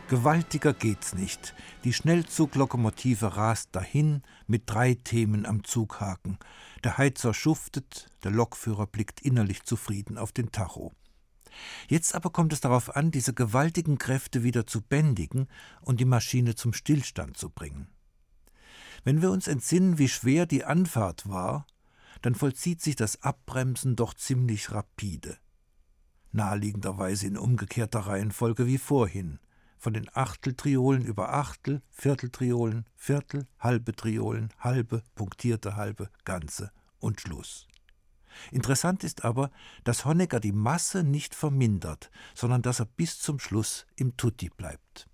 Gewaltiger geht's nicht. Die Schnellzuglokomotive rast dahin mit 3 Themen am Zughaken. Der Heizer schuftet, der Lokführer blickt innerlich zufrieden auf den Tacho. Jetzt aber kommt es darauf an, diese gewaltigen Kräfte wieder zu bändigen und die Maschine zum Stillstand zu bringen. Wenn wir uns entsinnen, wie schwer die Anfahrt war, dann vollzieht sich das Abbremsen doch ziemlich rapide. Naheliegenderweise in umgekehrter Reihenfolge wie vorhin. Von den Achteltriolen über Achtel, Vierteltriolen, Viertel, halbe Triolen, halbe, punktierte halbe, ganze und Schluss. Interessant ist aber, dass Honecker die Masse nicht vermindert, sondern dass er bis zum Schluss im Tutti bleibt.